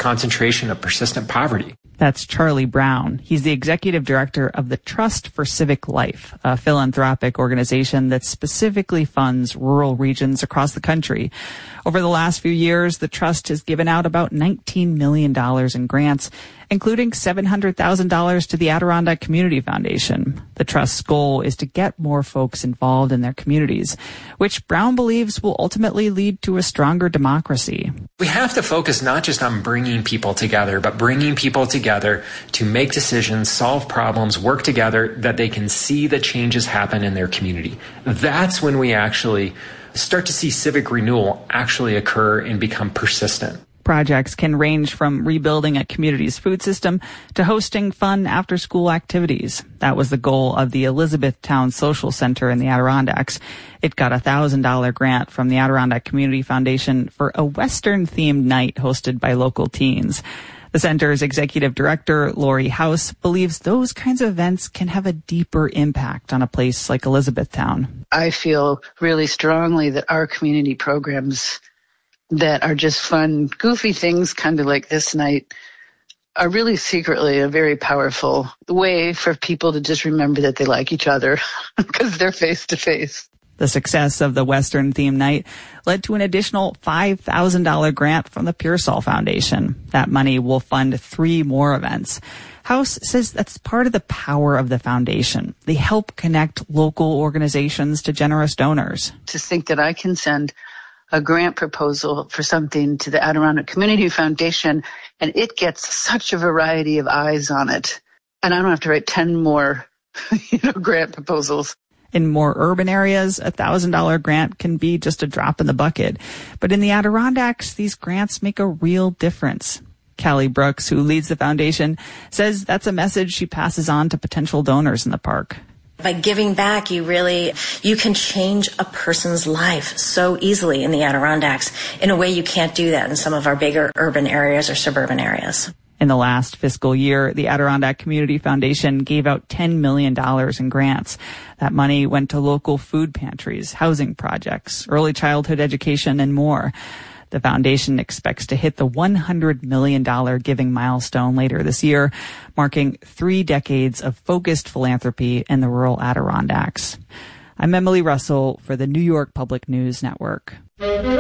concentration of persistent poverty. That's Charlie Brown. He's the executive director of the Trust for Civic Life, a philanthropic organization that specifically funds rural regions across the country. Over the last few years, the Trust has given out about $19 million in grants, including $700,000 to the Adirondack Community Foundation. The Trust's goal is to get more folks involved in their communities, which Brown believes will ultimately lead to a stronger democracy. We have to focus not just on bringing people together, but bringing people together to make decisions, solve problems, work together, that they can see the changes happen in their community. That's when we actually start to see civic renewal actually occur and become persistent. Projects can range from rebuilding a community's food system to hosting fun after-school activities. That was the goal of the Elizabethtown Social Center in the Adirondacks. It got a $1,000 grant from the Adirondack Community Foundation for a Western-themed night hosted by local teens. The center's executive director, Lori House, believes those kinds of events can have a deeper impact on a place like Elizabethtown. I feel really strongly that our community programs that are just fun, goofy things, kind of like this night, are really secretly a very powerful way for people to just remember that they like each other because they're face to face. The success of the Western theme night led to an additional $5,000 grant from the Pearsall Foundation. That money will fund 3 more events. House says that's part of the power of the foundation. They help connect local organizations to generous donors. To think that I can send a grant proposal for something to the Adirondack Community Foundation, and it gets such a variety of eyes on it. And I don't have to write 10 more, grant proposals. In more urban areas, a $1,000 grant can be just a drop in the bucket. But in the Adirondacks, these grants make a real difference. Callie Brooks, who leads the foundation, says that's a message she passes on to potential donors in the park. By giving back, you can change a person's life so easily in the Adirondacks in a way you can't do that in some of our bigger urban areas or suburban areas. In the last fiscal year, the Adirondack Community Foundation gave out $10 million in grants. That money went to local food pantries, housing projects, early childhood education, and more. The foundation expects to hit the $100 million giving milestone later this year, marking 3 decades of focused philanthropy in the rural Adirondacks. I'm Emily Russell for the New York Public News Network.